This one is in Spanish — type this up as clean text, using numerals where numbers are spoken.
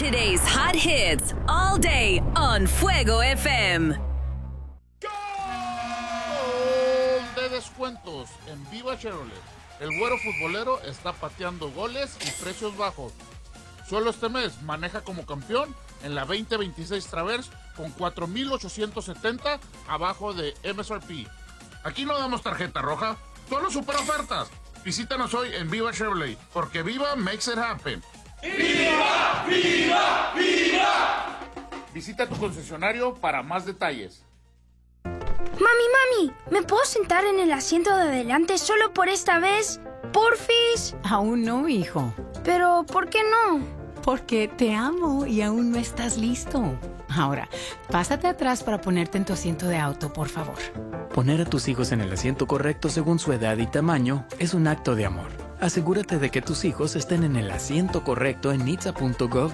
Saturday's hot hits all day on Fuego FM. De descuentos en Viva Chevrolet. El güero futbolero está pateando goles y precios bajos. Solo este mes maneja como campeón en la 2026 Traverse con 4,870 abajo de MSRP. Aquí no damos tarjeta roja, solo super ofertas. Visítanos hoy en Viva Chevrolet, porque Viva makes it happen. ¡Viva! ¡Viva! ¡Viva! Visita tu concesionario para más detalles. Mami, ¿me puedo sentar en el asiento de adelante solo por esta vez? ¿Porfis? Aún no, hijo. Pero, ¿por qué no? Porque te amo y aún no estás listo. Ahora, pásate atrás para ponerte en tu asiento de auto, por favor. Poner a tus hijos en el asiento correcto según su edad y tamaño es un acto de amor. Asegúrate de que tus hijos estén en el asiento correcto en nitsa.gov